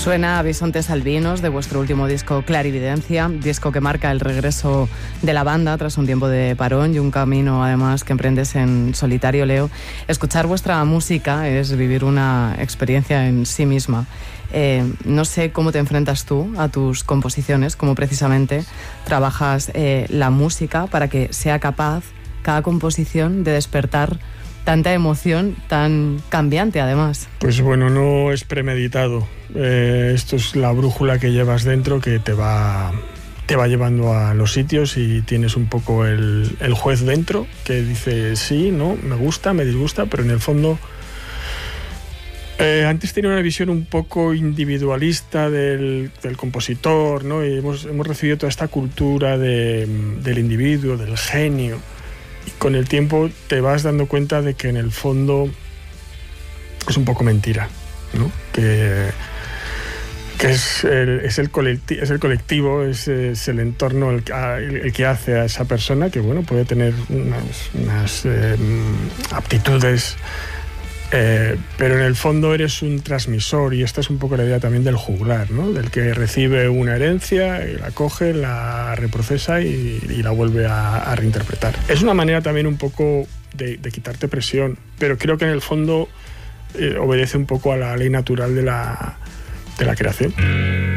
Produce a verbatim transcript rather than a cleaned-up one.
Suena Bisontes Albinos, de vuestro último disco Clarividencia, disco que marca el regreso de la banda tras un tiempo de parón y un camino además que emprendes en solitario, Leo. Escuchar vuestra música es vivir una experiencia en sí misma. Eh, no sé cómo te enfrentas tú a tus composiciones, cómo precisamente trabajas eh, la música para que sea capaz cada composición de despertar tanta emoción tan cambiante además. Pues bueno, no es premeditado. Eh, esto es la brújula que llevas dentro que te va, te va llevando a los sitios y tienes un poco el, el juez dentro que dice sí, no, me gusta, me disgusta, pero en el fondo eh, antes tenía una visión un poco individualista del, del compositor, ¿no? Y hemos, hemos recibido toda esta cultura de, del individuo, del genio. Y con el tiempo te vas dando cuenta de que en el fondo es un poco mentira, ¿no? Que, que es, el, es, el colectivo, es el colectivo, es, es el entorno el, el, el que hace a esa persona que, bueno, puede tener unas, unas eh, aptitudes, eh, pero en el fondo eres un transmisor, y esta es un poco la idea también del juglar, ¿no? Del que recibe una herencia y la coge, la reprocesa y, y la vuelve a, a reinterpretar. Es una manera también un poco de, de quitarte presión, pero creo que en el fondo eh, obedece un poco a la ley natural de la, de la creación.